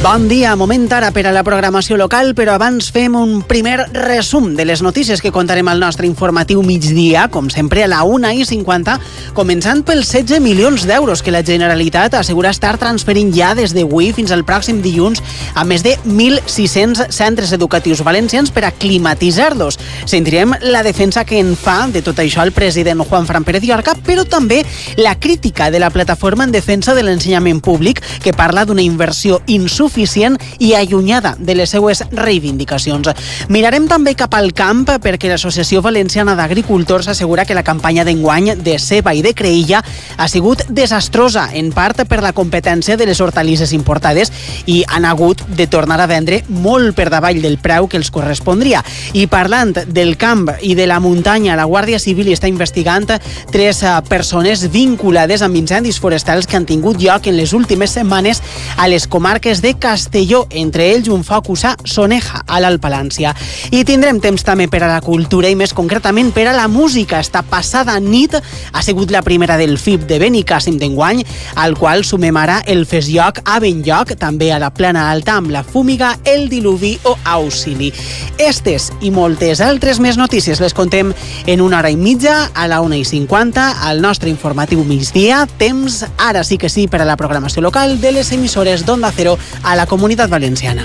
Bon dia, moment ara per a la programació local, però abans fem un primer resum de les notícies que contarem al nostre informatiu migdia, com sempre a la 1:50, començant pels 16 milions d'euros que la Generalitat assegura estar transferint ja des d'avui fins al pròxim dilluns a més de 1.600 centres educatius valencians per a climatitzar-los. Sentirem la defensa que en fa de tot això el president Juanfran Pérez Llorca, però també la crítica de la plataforma en defensa de l'ensenyament públic, que parla d'una inversió insuficient i allunyada de les seues reivindicacions. Mirarem també cap al camp perquè l'Associació Valenciana d'Agricultors assegura que la campanya d'enguany de ceba i de creïlla ha sigut desastrosa, en part per la competència de les hortalisses importades, i han hagut de tornar a vendre molt per davall del preu que els correspondria. I parlant del camp i de la muntanya, la Guàrdia Civil està investigant 3 persones vinculades amb incendis forestals que han tingut lloc en les últimes setmanes a les comarques de Castelló, entre ells un focus a Soneja, a l'Alt Palància. I tindrem temps també per a la cultura i més concretament per a la música. Esta passada nit ha sigut la primera del FIP de Benicàssim d'enguany, al qual sumem ara el Festlloc a Benlloc, també a la Plana Alta amb la Fúmiga, el Diluvi o Auxili. Estes i moltes altres més notícies les contem en 1h30 a la 1:50 al nostre informatiu migdia. Temps, ara sí que sí, per a la programació local de les emissores d'Onda Cero a la Comunitat Valenciana.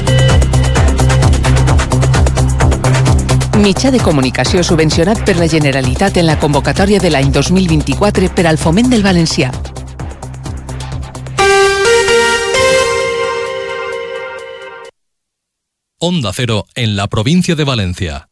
Mitjà de comunicació subvencionat per la Generalitat en la convocatòria de l'any 2024 per al foment del valencià. Onda Cero en la provincia de Valencia.